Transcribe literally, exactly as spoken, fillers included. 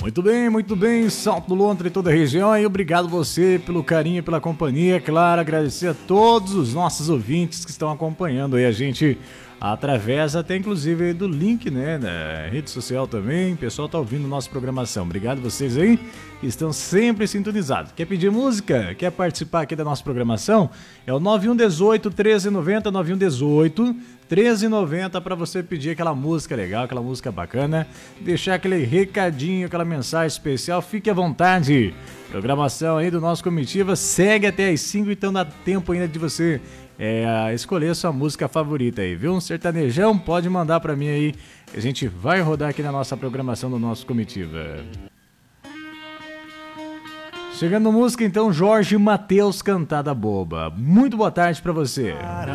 Muito bem, muito bem, Salto do Lontra e toda a região, e obrigado você pelo carinho, pela companhia, claro, agradecer a todos os nossos ouvintes que estão acompanhando aí a gente através até inclusive do link, né, na rede social também, o pessoal tá ouvindo nossa programação, obrigado vocês aí que estão sempre sintonizados. Quer pedir música? Quer participar aqui da nossa programação? É o nove um um oito, treze noventa, nove um um oito, treze noventa para você pedir aquela música legal, aquela música bacana, deixar aquele recadinho, aquela mensagem especial, fique à vontade. Programação aí do nosso Comitiva segue até as cinco, então dá tempo ainda de você é, escolher a sua música favorita aí, viu? Um sertanejão, pode mandar pra mim aí, a gente vai rodar aqui na nossa programação do nosso Comitiva. Chegando música então, Jorge Mateus, Cantada Boba. Muito boa tarde pra você. Para